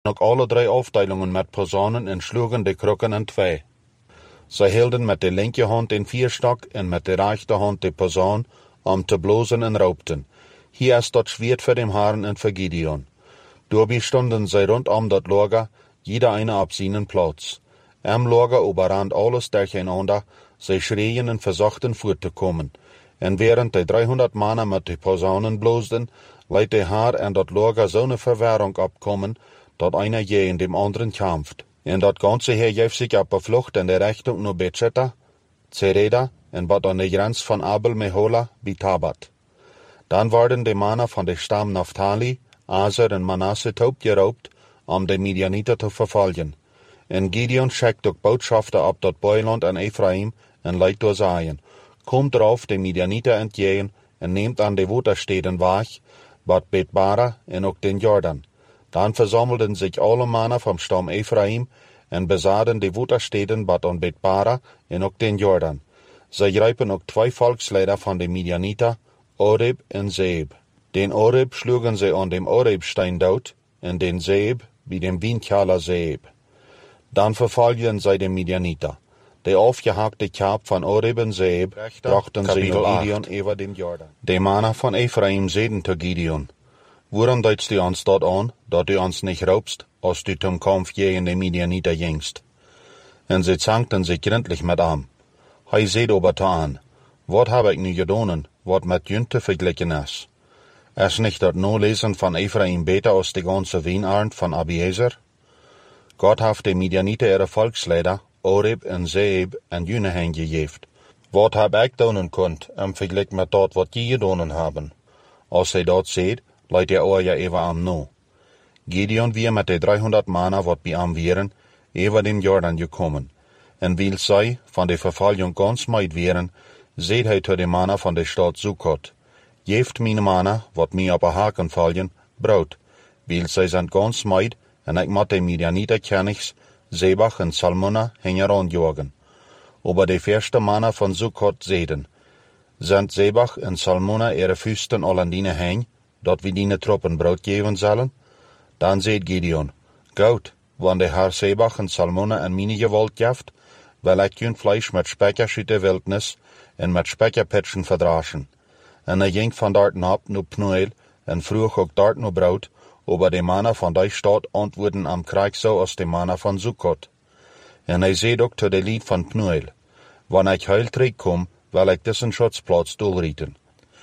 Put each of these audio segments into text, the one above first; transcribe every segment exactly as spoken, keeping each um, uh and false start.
ook alle drie afdelingen met personen en sloegen de krukken in twee. Zij hielden met de linkerhand den vierstok en met de rechterhand de persoon om te blozen en roepten: Hier is dat zwaard voor de Herren en voor Gideon. Daarbij stonden zij rondom dat lager, jeder eine op zijn plaats. Am lager überrand alles durcheinander, zij schreeuwen en verzochten voort te komen. En während de driehonderd mannen met de personen bloosden, leidt de Heer en dat lager zo'n verwarring opkomen, dat einer gegen dem anderen kämpft. En dat ganze Heer heeft zich op de vlucht in de richting naar Bethshitta, Zereda en wat aan de grens van Abel Mehola bij Tabat. Dan werden de mannen van de stam Naphtali, Aser en Manasse opgeroepen om de Midianieten te vervolgen. En Gideon schickt ook boodschappen op dat buitenland aan Ephraim en leidt door zeien: Komt eraf de Midianieten entgegen en neemt aan de watersteden weg, wat Betbara en ook den Jordan. Dan versammelden zich alle mannen van stam Ephraim en bezaden de watersteden wat aan Betbara en ook den Jordan. Zij grijpen ook twee volksleider van de Midianieten, Oreb en Zeeb. Den Oreb sloegen zij aan dem Orebstein dood en den Zeeb bij dem wijnkelder Zeeb. Dan vervolgden zij de Midianieten. De afgehakte kaap van Oreb en Zeeb brachten zij naar Gideon over den Jordan. De mannen van Ephraim zeiden tot Gideon: Waarom duidst u ons dat aan, dat u ons niet roepst, als u ten kampf tegen de Midianieten gingst? En zij zankten zich grindlich met hem. Hij zei aber te aan: Wat heb ik nu gedaan, wat met jullie te vergelijken is? Is niet dat nalezen van Ephraim beter als de ganze wijnarend van Abiezer? God heeft de Midianieten ihre volksleider, Oreb en Zeeb, en jullie hen gegeven. Wat heb ik doen kunt, in vergelijk met dat wat jullie gedaan hebben? Als hij dat zegt, leidt hij oor even aan nu. Gideon weer met de driehonderd mannen wat bij hem waren, over den Jordan gekomen. En wil zij van de vervolging ganz meid waren, zei hij tot de mannen van de stad Sukkot: Geeft mijn mannen, wat mij op een haken vallen, brood, wil zij zijn ganz meid, en ik moet de Midianieten kennigs, Zebach en Salmona hengeraan jagen. Aber de eerste mannen van Sukkot zeiden: Zijn Zebach en Salmona ihre vuisten al aan die heen, dat we die troppen brood geven zullen? Dan zei Gideon: Goed, want de Heer Zebach en Salmona en mijn geweld geeft, wil ik hun vlees met spekjes uit de wildnis en met spekjepitchen verdragen. En hij ging van daar op naar Pnuel en vroeg ook daar naar brood, aber de mannen van die stad antwoorden am krijg zo als de mannen van Sukkot. En hij zei ook tot de lied van Pnuel: Wanneer ik heil terugkom, wil ik dessen schutsplaats doelrieten.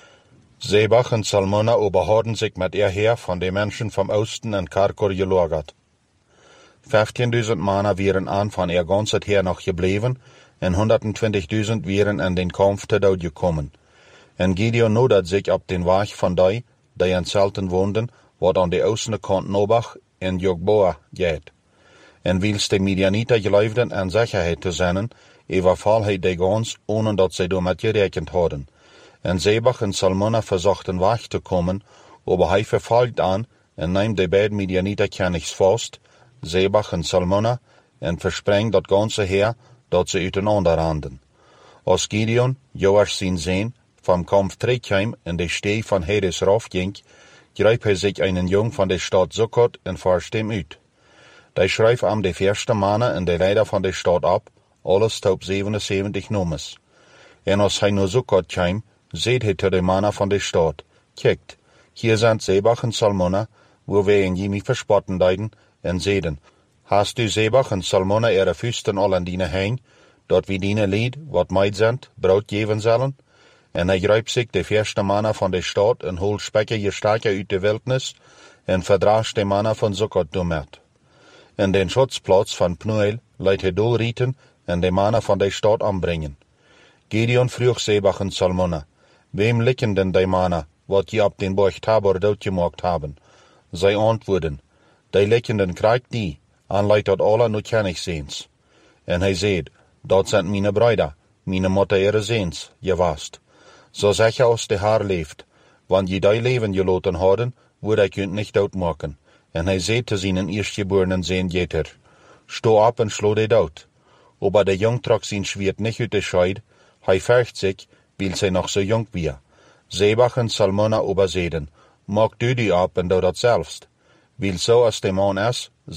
Zebach en Salmona oberhouden zich met ihr Heer van de mensen van Oosten en Karkor gelagert. vijftienduizend mannen waren aan van ihr ganzes Heer nog gebleven en honderdtwintigduizend waren in den kampf te dood gekomen. En Gideon noodde zich op den weg van die, die in Zelten woonden, wat aan de oostende kant Nobach en Jogboa gaat. En wils de Midianieten geloofden en zekerheid te zenden, overval hij de gans, ohne dat zij door met gerekend hadden. En Zebach en Salmona verzochten weg te komen, aber hij vervolgt aan en neemt de beide Midianieten kennigs vast, Zebach en Salmona, en versprengt dat ganze Heer, dat ze uiteinander randen. Als Gideon, Joas zijn zoon, vom kampf terugkwam en de stee van Heres raufging, greep hij zich einen jong van de stad Sukkot en forscht hem uit. Die schreef hem de eerste mannen en de leider van de stad op, alles tot zevenenzeventig nummers. En als hij naar Sukkot kwam, zei hij tot de mannen van de stad: Kijkt, hier zijn Zebach en Salmona, waar wij en jullie verspotten deiden, en zeiden: Hast u Zebach en Salmona ihre vuisten al aan die heen, dat we die lied, wat meid zijn, brood geven zullen? En hij greep zich de eerste mannen van de stad en holt spekje gestaken uit de wildnis en verdraagt de mannen van Sukkot doormet. En den schutsplaats van Pnuel leidt hij doorrieten en de mannen van de stad aanbrengen. Gideon vroeg Zebach en Salmona: Wem likken den die mannen, wat je op den berg Tabor doodgemaakt hebben? Zij antwoorden: Die likken den krijg die, en leidt dat alle nu kennig zijns. En hij zei: Dat zijn mijn bruiden, mijn motte ihre zijns, je wast. Zo zeg je als de Heer leeft, want je die leven gelaten hadden, word ik je niet doodmaken. En hij zei te zijn eerstgeborenen zijn Jeter: Sto op en slo die dood. Aber de jong trok zijn zwaard niet uit de scheid, hij vecht zich, wil zij nog zo jong weer. Zebach en Salmona aber zeiden: Maak du die op en doe dat zelfst. Wil zo als de man is,